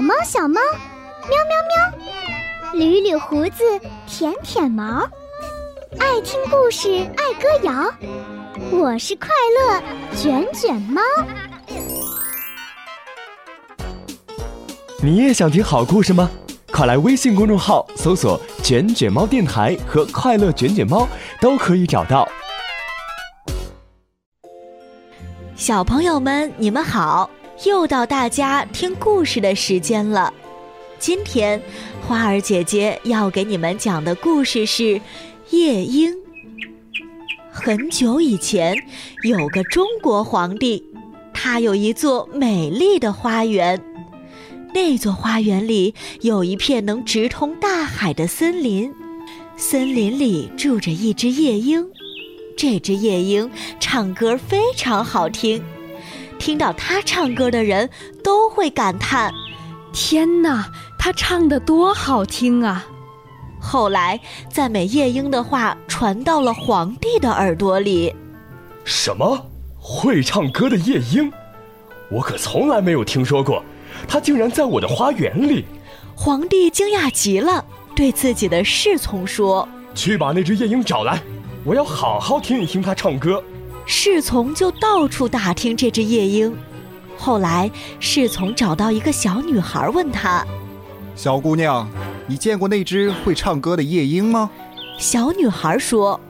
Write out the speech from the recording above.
猫小猫，喵喵喵，捋捋胡子，舔舔毛，爱听故事，爱歌谣。我是快乐卷卷猫。 你也想听好故事吗？快来微信公众号搜索卷卷猫电台和快乐卷卷猫，都可以找到。 小朋友们，你们好，又到大家听故事的时间了。今天花儿姐姐要给你们讲的故事是夜莺。很久以前，有个中国皇帝，他有一座美丽的花园。那座花园里有一片能直通大海的森林，森林里住着一只夜莺。这只夜莺唱歌非常好听，听到它唱歌的人都会感叹： 天哪，它唱得多好听啊！ 后来赞美夜莺的话传到了皇帝的耳朵里。 什么？会唱歌的夜莺？我可从来没有听说过，它竟然在我的花园里。 皇帝惊讶极了，对自己的侍从说： 去把那只夜莺找来，我要好好听一听它唱歌。 侍从就到处打听这只夜莺。后来侍从找到一个小女孩，问她： 小姑娘，你见过那只会唱歌的夜莺吗？ 小女孩说：